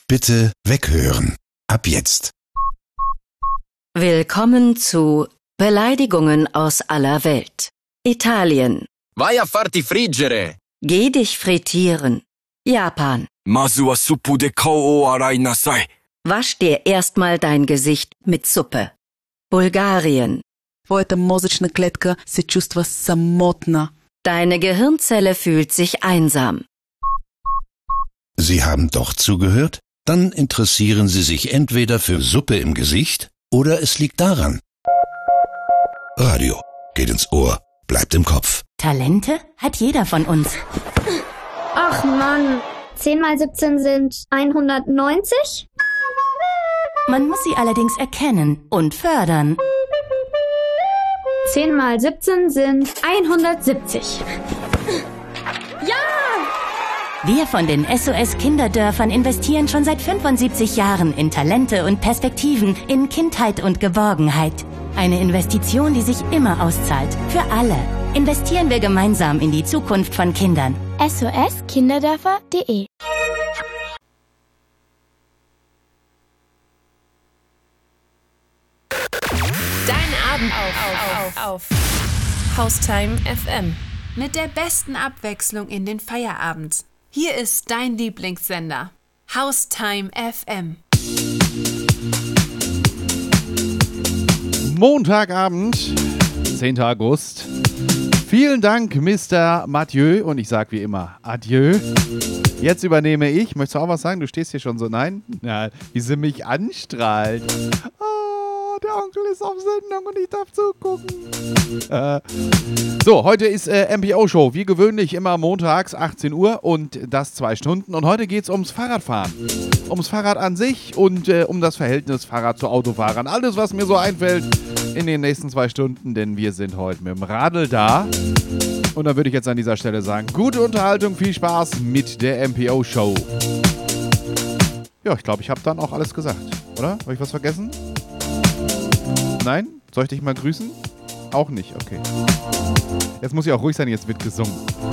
Bitte weghören. Ab jetzt. Willkommen zu Beleidigungen aus aller Welt. Italien. Vai a farti friggere. Geh dich frittieren. Japan. まずはスープで顔を洗いなさい。 Wasch dir erstmal dein Gesicht mit Suppe. Bulgarien. Твоята мозъчна клетка се чувства самотна. Deine Gehirnzelle fühlt sich einsam. Sie haben doch zugehört? Dann interessieren Sie sich entweder für Suppe im Gesicht oder es liegt daran. Radio geht ins Ohr, bleibt im Kopf. Talente hat jeder von uns. Ach Mann, 10 mal 17 sind 190? Man muss sie allerdings erkennen und fördern. 10 mal 17 sind 170. Wir von den SOS Kinderdörfern investieren schon seit 75 Jahren in Talente und Perspektiven, in Kindheit und Geborgenheit. Eine Investition, die sich immer auszahlt. Für alle. Investieren wir gemeinsam in die Zukunft von Kindern. SOS-Kinderdörfer.de Dein Abend auf Haustime FM. Mit der besten Abwechslung in den Feierabend. Hier ist dein Lieblingssender. Haustime FM. Montagabend, 10. August. Vielen Dank, Mr. Mathieu. Und ich sage wie immer, adieu. Jetzt übernehme ich. Möchtest du auch was sagen? Du stehst hier schon so, nein? Ja, wie sie mich anstrahlt. Der Onkel ist auf Sendung und ich darf zugucken. So, heute ist MPO-Show. Wie gewöhnlich immer montags 18 Uhr und das 2 Stunden. Und heute geht es ums Fahrradfahren. Ums Fahrrad an sich und um das Verhältnis Fahrrad zu Autofahrern. Alles, was mir so einfällt in den nächsten 2 Stunden, denn wir sind heute mit dem Radl da. Und dann würde ich jetzt an dieser Stelle sagen, gute Unterhaltung, viel Spaß mit der MPO-Show. Ja, ich glaube, ich habe dann auch alles gesagt, oder? Habe ich was vergessen? Nein? Soll ich dich mal grüßen? Auch nicht, okay. Jetzt muss ich auch ruhig sein, jetzt wird gesungen.